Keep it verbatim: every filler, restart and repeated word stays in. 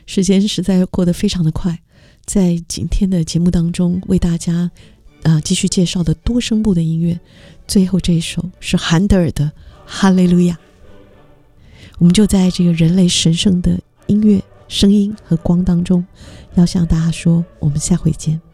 时间实在过得非常的快，在今天的节目当中为大家、呃、继续介绍的多声部的音乐，最后这一首是韩德尔的哈利路亚。我们就在这个人类神圣的音乐声音和光当中，要向大家说，我们下回见。